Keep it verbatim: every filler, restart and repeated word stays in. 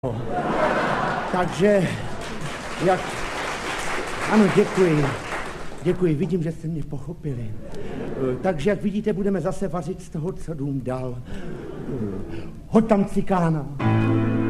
Takže, jak... Ano, děkuji. Děkuji, vidím, že jste mě pochopili. Takže, jak vidíte, budeme zase vařit z toho, co dům dal. Hoď tam cikána.